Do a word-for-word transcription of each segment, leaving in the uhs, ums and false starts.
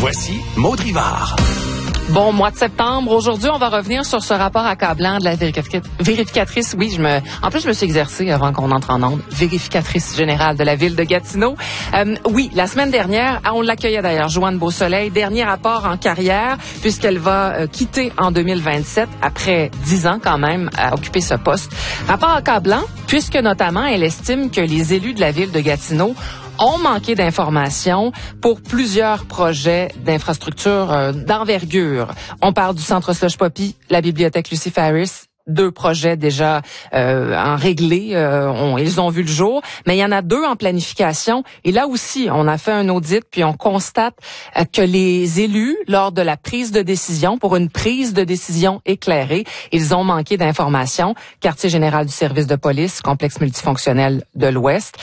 Voici Maud Rivard. Bon mois de septembre. Aujourd'hui, on va revenir sur ce rapport accablant de la vérific- vérificatrice. Oui, je me, en plus, je me suis exercée avant qu'on entre en onde. Vérificatrice générale de la ville de Gatineau. Euh, oui, la semaine dernière, on l'accueillait d'ailleurs, Joanne Beausoleil. Dernier rapport en carrière, puisqu'elle va euh, quitter en deux mille vingt-sept, après dix ans quand même, à occuper ce poste. Rapport accablant, puisque notamment, elle estime que les élus de la ville de Gatineau ont manqué d'informations pour plusieurs projets d'infrastructure euh, d'envergure. On parle du centre Slush Poppy, la bibliothèque Lucy Ferris, deux projets déjà euh, en réglé, euh, on, ils ont vu le jour, mais il y en a deux en planification. Et là aussi, on a fait un audit, puis on constate euh, que les élus, lors de la prise de décision, pour une prise de décision éclairée, ils ont manqué d'informations. Quartier général du service de police, complexe multifonctionnel de l'Ouest.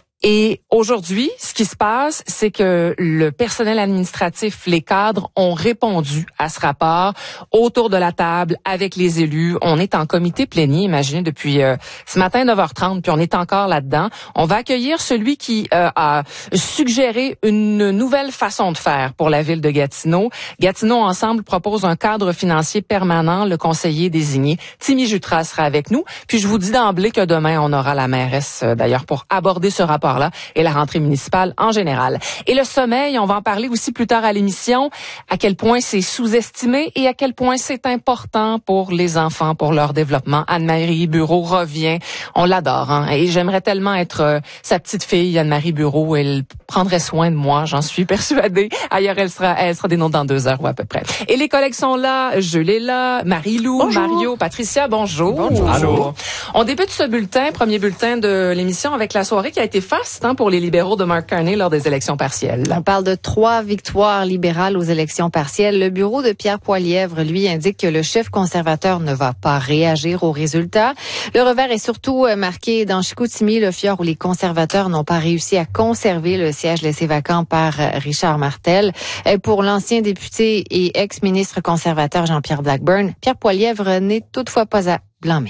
Et aujourd'hui, ce qui se passe, c'est que le personnel administratif, les cadres, ont répondu à ce rapport autour de la table avec les élus. On est en comité plénier, imaginez, depuis euh, ce matin neuf heures trente, puis on est encore là-dedans. On va accueillir celui qui euh, a suggéré une nouvelle façon de faire pour la ville de Gatineau. Gatineau Ensemble propose un cadre financier permanent. Le conseiller désigné, Timmy Jutras, sera avec nous. Puis je vous dis d'emblée que demain, on aura la mairesse, euh, d'ailleurs, pour aborder ce rapport là et la rentrée municipale en général. Et le sommeil, on va en parler aussi plus tard à l'émission, à quel point c'est sous-estimé et à quel point c'est important pour les enfants, pour leur développement. Anne-Marie Bureau revient. On l'adore, hein? Et j'aimerais tellement être euh, sa petite fille, Anne-Marie Bureau. Elle prendrait soin de moi, j'en suis persuadée. Ailleurs, elle sera, elle sera des noms dans deux heures ou à peu près. Et les collègues sont là. Jules est là. Marie-Lou, bonjour. Mario, Patricia, bonjour. Bonjour. Allô. On débute ce bulletin, premier bulletin de l'émission, avec la soirée qui a été faste hein, pour les libéraux de Mark Carney lors des élections partielles. On parle de trois victoires libérales aux élections partielles. Le bureau de Pierre Poilievre, lui, indique que le chef conservateur ne va pas réagir aux résultats. Le revers est surtout marqué dans Chicoutimi, le fjord où les conservateurs n'ont pas réussi à conserver le siège laissé vacant par Richard Martel. Pour l'ancien député et ex-ministre conservateur Jean-Pierre Blackburn, Pierre Poilievre n'est toutefois pas à blâmer.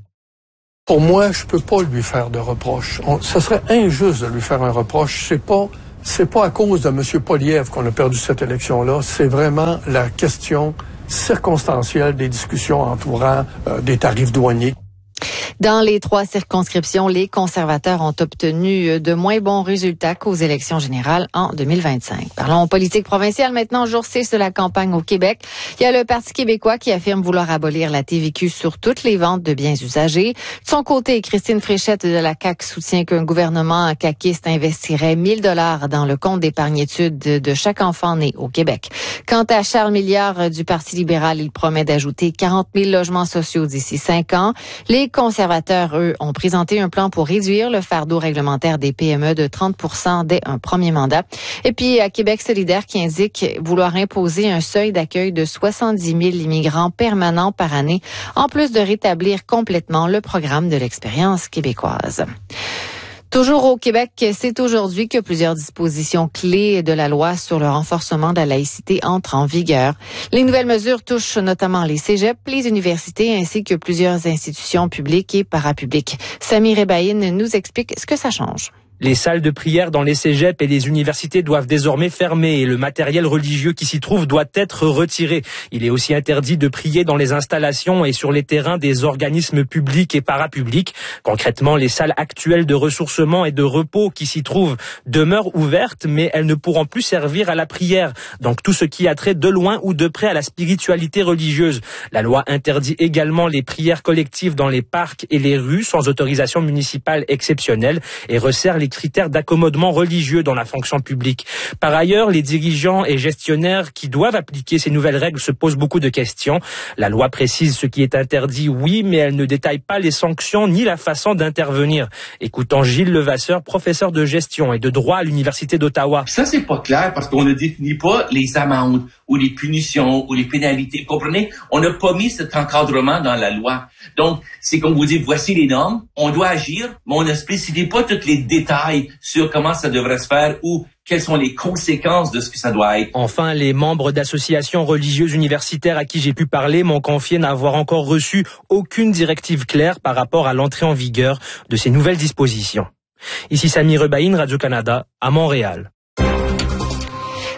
Pour moi, je peux pas lui faire de reproche. On, ça serait injuste de lui faire un reproche. C'est pas, c'est pas à cause de M. Poilievre qu'on a perdu cette élection-là. C'est vraiment la question circonstancielle des discussions entourant euh, des tarifs douaniers. Dans les trois circonscriptions, les conservateurs ont obtenu de moins bons résultats qu'aux élections générales en deux mille vingt-cinq. Parlons politique provinciale maintenant, jour six de la campagne au Québec. Il y a le Parti québécois qui affirme vouloir abolir la T V Q sur toutes les ventes de biens usagés. De son côté, Christine Fréchette de la C A Q soutient qu'un gouvernement caquiste investirait mille dollars dans le compte d'épargne-études de chaque enfant né au Québec. Quant à Charles Milliard du Parti libéral, il promet d'ajouter quarante mille logements sociaux d'ici cinq ans. Les conservateurs conservateurs, eux, ont présenté un plan pour réduire le fardeau réglementaire des P M E de trente pour cent dès un premier mandat. Et puis, à Québec solidaire qui indique vouloir imposer un seuil d'accueil de soixante-dix mille immigrants permanents par année, en plus de rétablir complètement le programme de l'expérience québécoise. Toujours au Québec, c'est aujourd'hui que plusieurs dispositions clés de la loi sur le renforcement de la laïcité entrent en vigueur. Les nouvelles mesures touchent notamment les cégeps, les universités ainsi que plusieurs institutions publiques et parapubliques. Samir Ebaïn nous explique ce que ça change. Les salles de prière dans les cégeps et les universités doivent désormais fermer et le matériel religieux qui s'y trouve doit être retiré. Il est aussi interdit de prier dans les installations et sur les terrains des organismes publics et parapublics. Concrètement, les salles actuelles de ressourcement et de repos qui s'y trouvent demeurent ouvertes, mais elles ne pourront plus servir à la prière. Donc tout ce qui a trait de loin ou de près à la spiritualité religieuse. La loi interdit également les prières collectives dans les parcs et les rues sans autorisation municipale exceptionnelle et resserre les critères d'accommodement religieux dans la fonction publique. Par ailleurs, les dirigeants et gestionnaires qui doivent appliquer ces nouvelles règles se posent beaucoup de questions. La loi précise ce qui est interdit, oui, mais elle ne détaille pas les sanctions ni la façon d'intervenir. Écoutons Gilles Levasseur, professeur de gestion et de droit à l'Université d'Ottawa. Ça, c'est pas clair parce qu'on ne définit pas les amendes ou les punitions ou les pénalités. Vous comprenez? On n'a pas mis cet encadrement dans la loi. Donc, c'est comme vous dites, voici les normes, on doit agir, mais on ne spécifie pas tous les détails sur comment ça devrait se faire ou quelles sont les conséquences de ce que ça doit être. Enfin, les membres d'associations religieuses universitaires à qui j'ai pu parler m'ont confié n'avoir encore reçu aucune directive claire par rapport à l'entrée en vigueur de ces nouvelles dispositions. Ici Samir Ebaïn, Radio-Canada, à Montréal.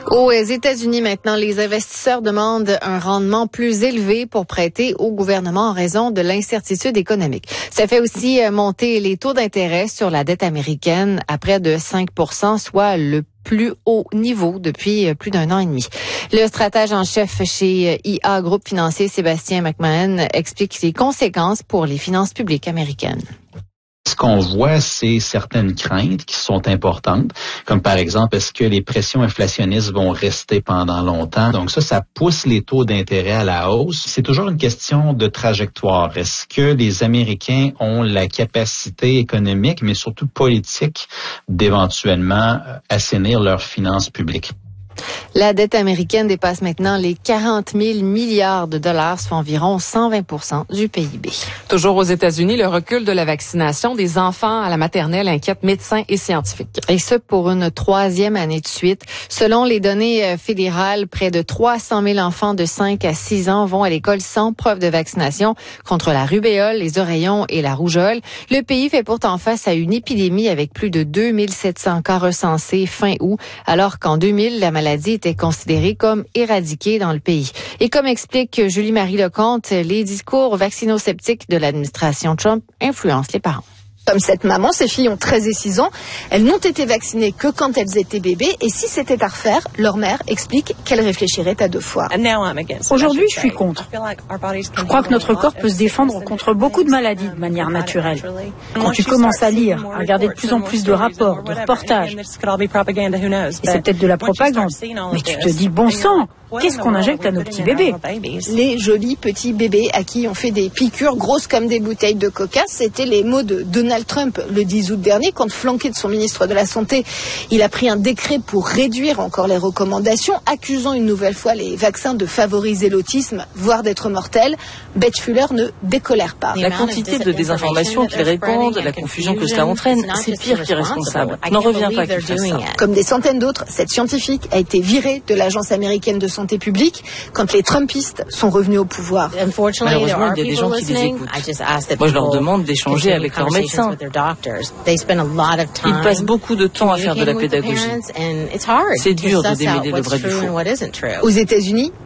Aux États-Unis maintenant, les investisseurs demandent un rendement plus élevé pour prêter au gouvernement en raison de l'incertitude économique. Ça fait aussi monter les taux d'intérêt sur la dette américaine à près de cinq pour cent, soit le plus haut niveau depuis plus d'un an et demi. Le stratège en chef chez I A Groupe Financier, Sébastien McMahon, explique les conséquences pour les finances publiques américaines. Ce qu'on voit, c'est certaines craintes qui sont importantes, comme par exemple, est-ce que les pressions inflationnistes vont rester pendant longtemps? Donc ça, ça pousse les taux d'intérêt à la hausse. C'est toujours une question de trajectoire. Est-ce que les Américains ont la capacité économique, mais surtout politique, d'éventuellement assainir leurs finances publiques? La dette américaine dépasse maintenant les quarante mille milliards de dollars, soit environ cent vingt pour cent du P I B. Toujours aux États-Unis, le recul de la vaccination des enfants à la maternelle inquiète médecins et scientifiques. Et ce, pour une troisième année de suite. Selon les données fédérales, près de trois cent mille enfants de cinq à six ans vont à l'école sans preuve de vaccination contre la rubéole, les oreillons et la rougeole. Le pays fait pourtant face à une épidémie avec plus de deux mille sept cents cas recensés fin août, alors qu'en deux mille, la maladie était considérée comme éradiquée dans le pays. Et comme explique Julie-Marie Lecomte, les discours vaccinosceptiques de l'administration Trump influencent les parents. Comme cette maman, ses filles ont treize et six ans. Elles n'ont été vaccinées que quand elles étaient bébés. Et si c'était à refaire, leur mère explique qu'elle réfléchirait à deux fois. Aujourd'hui, je suis contre. Je crois que notre corps peut se défendre contre beaucoup de maladies de manière naturelle. Quand tu commences à lire, à regarder de plus en plus de rapports, de reportages, et c'est peut-être de la propagande, mais tu te dis, bon sang, qu'est-ce qu'on injecte à nos petits bébés? Les jolis petits bébés à qui on fait des piqûres grosses comme des bouteilles de coca, c'était les mots de Donald Trump le dix août dernier, quand flanqué de son ministre de la Santé, il a pris un décret pour réduire encore les recommandations, accusant une nouvelle fois les vaccins de favoriser l'autisme, voire d'être mortels. Beth Fuller ne décolère pas. La quantité de désinformation qu'ils répandent, la confusion que cela entraîne, c'est pire qu'irresponsable. N'en reviens pas qu'ils fassent ça. Comme des centaines d'autres, cette scientifique a été virée de l'Agence américaine de santé publique quand les Trumpistes sont revenus au pouvoir. Malheureusement, il y a des gens qui les écoutent. Moi, je leur demande d'échanger avec leurs médecins. Ils passent beaucoup de temps à faire de la pédagogie. C'est dur de démêler le vrai du faux. Aux États-Unis,